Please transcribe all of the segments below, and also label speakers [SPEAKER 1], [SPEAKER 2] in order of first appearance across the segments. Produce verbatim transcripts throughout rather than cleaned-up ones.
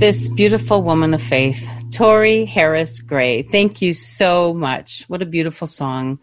[SPEAKER 1] this beautiful woman of faith, Tori Harris Gray. Thank you so much. What a beautiful song.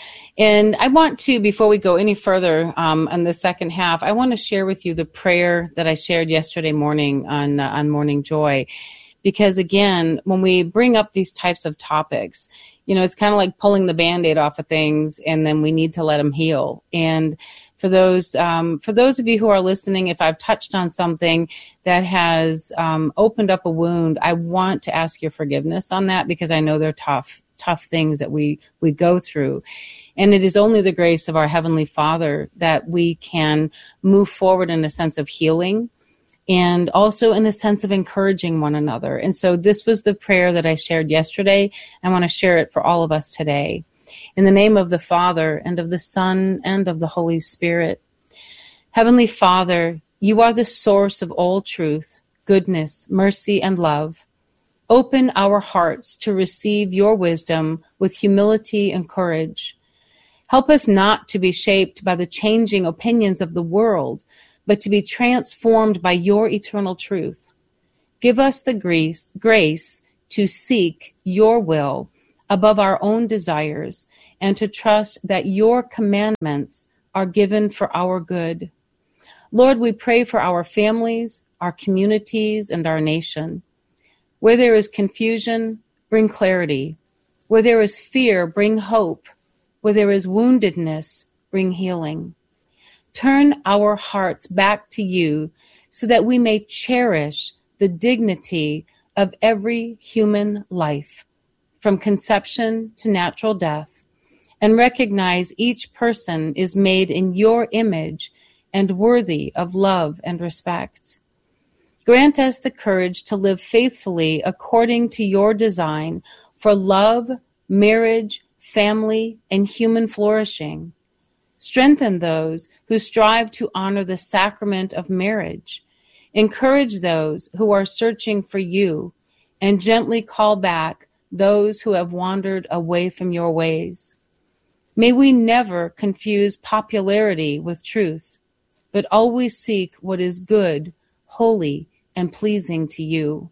[SPEAKER 1] And I want to, before we go any further um, on the second half, I want to share with you the prayer that I shared yesterday morning on uh, on Morning Joy. Because again, when we bring up these types of topics, you know, it's kind of like pulling the Band-Aid off of things, and then we need to let them heal. And for those um, for those of you who are listening, if I've touched on something that has um, opened up a wound, I want to ask your forgiveness on that, because I know they're tough, tough things that we, we go through. And it is only the grace of our Heavenly Father that we can move forward in a sense of healing and also in a sense of encouraging one another. And so this was the prayer that I shared yesterday. I want to share it for all of us today. In the name of the Father, and of the Son, and of the Holy Spirit. Heavenly Father, you are the source of all truth, goodness, mercy, and love. Open our hearts to receive your wisdom with humility and courage. Help us not to be shaped by the changing opinions of the world, but to be transformed by your eternal truth. Give us the grace, grace to seek your will above our own desires, and to trust that your commandments are given for our good. Lord, we pray for our families, our communities, and our nation. Where there is confusion, bring clarity. Where there is fear, bring hope. Where there is woundedness, bring healing. Turn our hearts back to you so that we may cherish the dignity of every human life, from conception to natural death, and recognize each person is made in your image and worthy of love and respect. Grant us the courage to live faithfully according to your design for love, marriage, family, and human flourishing. Strengthen those who strive to honor the sacrament of marriage. Encourage those who are searching for you, and gently call back those who have wandered away from your ways. May we never confuse popularity with truth, but always seek what is good, holy, and pleasing to you.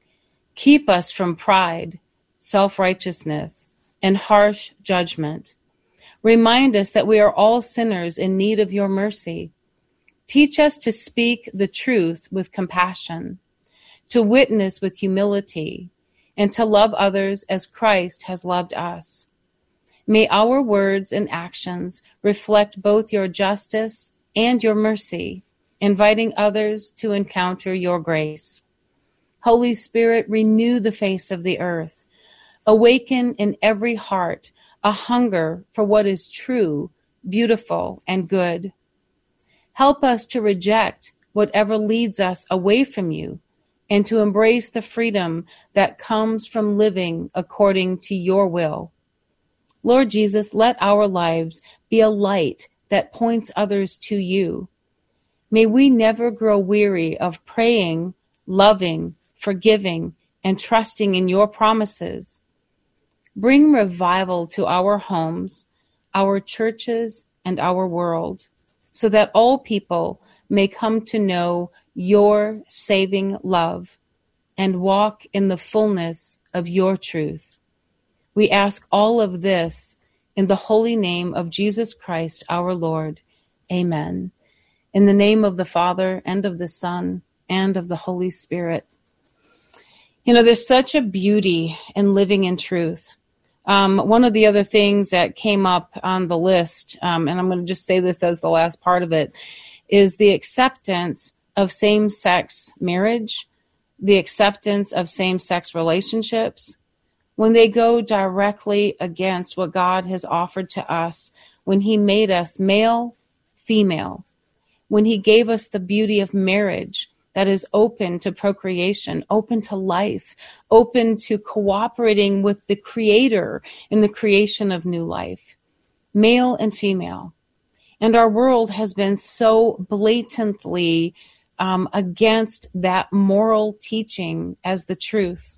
[SPEAKER 1] Keep us from pride, self-righteousness, and harsh judgment. Remind us that we are all sinners in need of your mercy. Teach us to speak the truth with compassion, to witness with humility, and to love others as Christ has loved us. May our words and actions reflect both your justice and your mercy, inviting others to encounter your grace. Holy Spirit, renew the face of the earth. Awaken in every heart a hunger for what is true, beautiful, and good. Help us to reject whatever leads us away from you, and to embrace the freedom that comes from living according to your will. Lord Jesus, let our lives be a light that points others to you. May we never grow weary of praying, loving, forgiving, and trusting in your promises. Bring revival to our homes, our churches, and our world, so that all people may come to know your saving love and walk in the fullness of your truth. We ask all of this in the holy name of Jesus Christ, our Lord. Amen. In the name of the Father, and of the Son, and of the Holy Spirit. You know, there's such a beauty in living in truth. Um, one of the other things that came up on the list, um, and I'm going to just say this as the last part of it, is the acceptance of same-sex marriage, the acceptance of same-sex relationships, when they go directly against what God has offered to us when he made us male, female, when he gave us the beauty of marriage that is open to procreation, open to life, open to cooperating with the Creator in the creation of new life, male and female. And our world has been so blatantly um, against that moral teaching as the truth.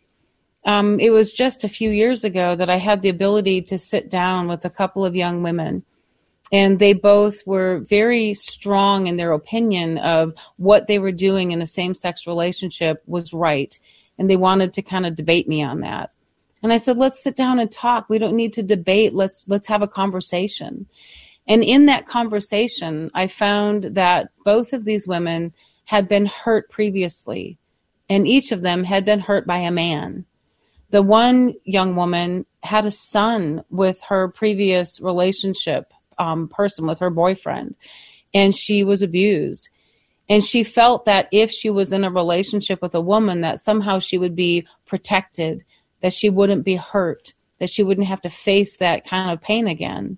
[SPEAKER 1] Um, it was just a few years ago that I had the ability to sit down with a couple of young women. And they both were very strong in their opinion of what they were doing in a same-sex relationship was right. And they wanted to kind of debate me on that. And I said, let's sit down and talk. We don't need to debate. Let's let's have a conversation. And in that conversation, I found that both of these women had been hurt previously, and each of them had been hurt by a man. The one young woman had a son with her previous relationship um, person, with her boyfriend, and she was abused. And she felt that if she was in a relationship with a woman, that somehow she would be protected, that she wouldn't be hurt, that she wouldn't have to face that kind of pain again.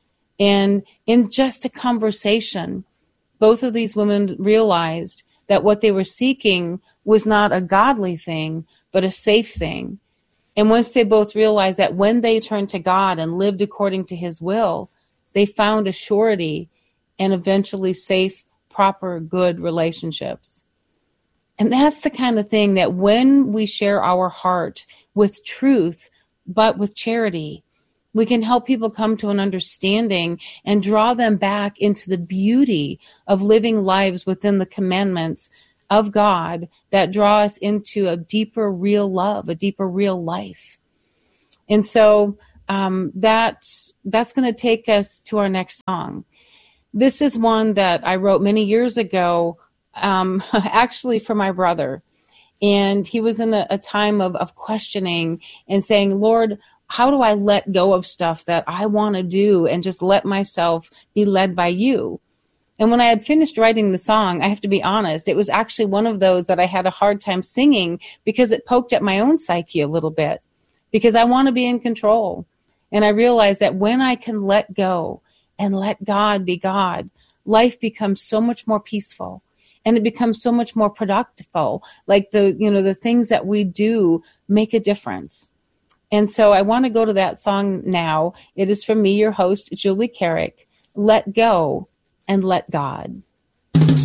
[SPEAKER 1] And in just a conversation, both of these women realized that what they were seeking was not a godly thing, but a safe thing. And once they both realized that when they turned to God and lived according to his will, they found a surety and eventually safe, proper, good relationships. And that's the kind of thing that when we share our heart with truth, but with charity, we can help people come to an understanding and draw them back into the beauty of living lives within the commandments of God that draw us into a deeper, real love, a deeper, real life. And so um, that that's going to take us to our next song. This is one that I wrote many years ago, um, actually for my brother. And he was in a, a time of, of questioning and saying, Lord, how do I let go of stuff that I want to do and just let myself be led by you? And when I had finished writing the song, I have to be honest, it was actually one of those that I had a hard time singing because it poked at my own psyche a little bit, because I want to be in control. And I realized that when I can let go and let God be God, life becomes so much more peaceful and it becomes so much more productive. Like the, you know, the things that we do make a difference. And so I want to go to that song now. It is from me, your host, Julie Carrick, Let Go and Let God.